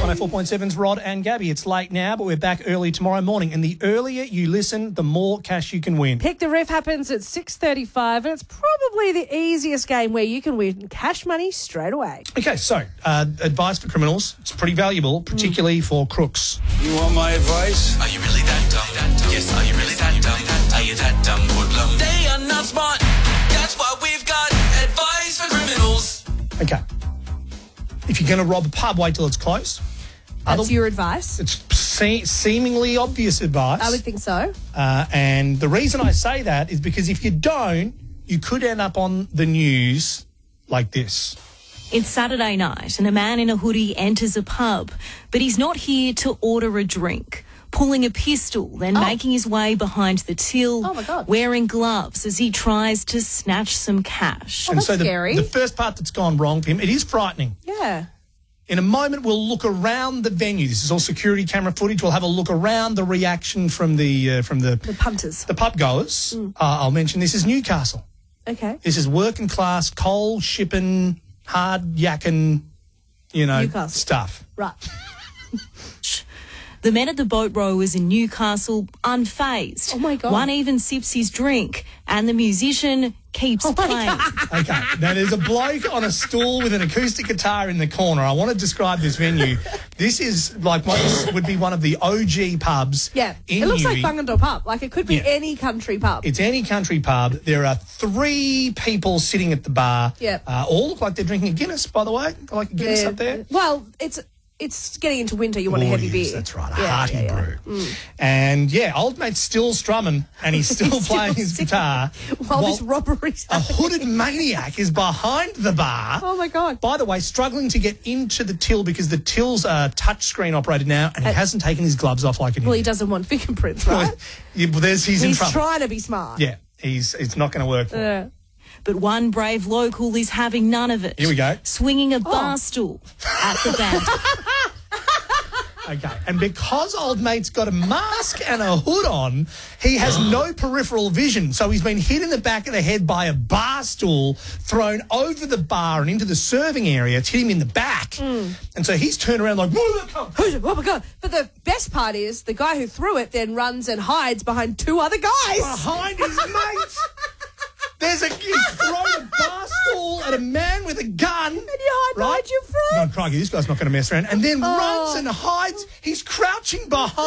104.7's Rod and Gabby. It's late now, but we're back early tomorrow morning. And the earlier you listen, the more cash you can win. Pick the Ref happens at 6:35, and it's probably the easiest game where you can win cash money straight away. Okay, so advice for criminals. It's pretty valuable, particularly for crooks. You want my advice? Are you really that dumb? Yes, are you really that dumb? Are you that dumb, hoodlum? They are not smart. That's why we've got advice for criminals. Okay. If you're going to rob a pub, wait till it's closed. That's your advice? It's seemingly obvious advice. I would think so. And the reason I say that is because if you don't, you could end up on the news like this. It's Saturday night and a man in a hoodie enters a pub, but he's not here to order a drink. Pulling a pistol, then making his way behind the till, wearing gloves as he tries to snatch some cash. That's scary. The first part that's gone wrong for him, it is frightening. Yeah. In a moment, we'll look around the venue. This is all security camera footage. We'll have a look around the reaction from the punters, the pub goers. I'll mention this is Newcastle. Okay. This is working class, coal shipping, hard yakking, Newcastle stuff. Right. The men at the boat rowers in Newcastle unfazed. Oh, my God. One even sips his drink and the musician keeps playing. Okay, now there's a bloke on a stool with an acoustic guitar in the corner. I want to describe this venue. This is like would be one of the OG pubs. Yeah, in it looks Newey. like Bungendore Pub. Like it could be any country pub. It's any country pub. There are 3 people sitting at the bar. Yeah. All look like they're drinking a Guinness, by the way. Like a Guinness up there. Well, it's getting into winter. You want a heavy beer. That's right, a hearty brew. And, old mate's still strumming and he's still playing his guitar. While this robbery's a happening. hooded maniac is behind the bar. Oh, my God. By the way, struggling to get into the till because the till's touchscreen operated now and he hasn't taken his gloves off like an idiot. Well, he doesn't want fingerprints, right? He's in trouble. Trying to be smart. Yeah, it's not going to work for him. But one brave local is having none of it. Here we go. Swinging a bar stool at the band. Okay, and because old mate's got a mask and a hood on, he has no peripheral vision. So he's been hit in the back of the head by a bar stool thrown over the bar and into the serving area. It's hit him in the back. And so he's turned around like, oh, my God. But the best part is the guy who threw it then runs and hides behind 2 other guys. Behind his mates. He's thrown a bar stool at a man with a gun. And you hide behind your friends. No, crikey, this guy's not going to mess around. And then runs and hides. He's crouching behind.